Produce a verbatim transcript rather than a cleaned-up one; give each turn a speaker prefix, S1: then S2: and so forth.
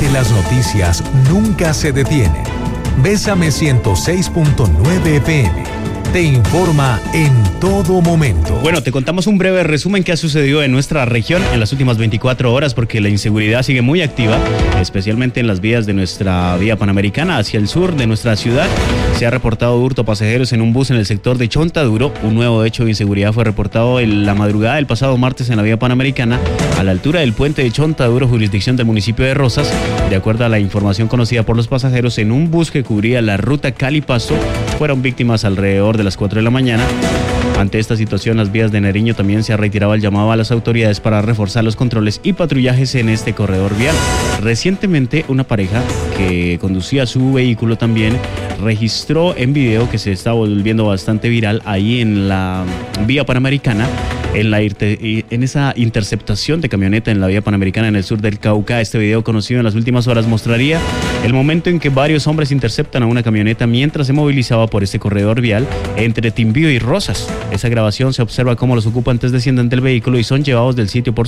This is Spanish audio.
S1: porque las noticias nunca se detienen. Bésame ciento seis punto nueve F M. Te informa en todo momento.
S2: Bueno, te contamos un breve resumen que ha sucedido en nuestra región en las últimas veinticuatro horas, porque la inseguridad sigue muy activa, especialmente en las vías de nuestra vía panamericana hacia el sur de nuestra ciudad. Se ha reportado hurto pasajeros en un bus en el sector de Chontaduro. Un nuevo hecho de inseguridad fue reportado en la madrugada del pasado martes en la vía panamericana, a la altura del puente de Chontaduro, jurisdicción del municipio de Rosas. De acuerdo a la información conocida por los pasajeros, en un bus que cubría la ruta Cali-Pasto, fueron víctimas alrededor de las cuatro de la mañana. Ante esta situación, las vías de Nariño también se ha reiterado el llamado a las autoridades para reforzar los controles y patrullajes en este corredor vial. Recientemente, una pareja que conducía su vehículo también registró en video, que se está volviendo bastante viral, ahí en la vía panamericana, en, la, en esa interceptación de camioneta en la vía panamericana en el sur del Cauca. Este video, conocido en las últimas horas, mostraría el momento en que varios hombres interceptan a una camioneta mientras se movilizaba por este corredor vial entre Timbío y Rosas. Esa grabación se observa cómo los ocupantes descienden del vehículo y son llevados del sitio por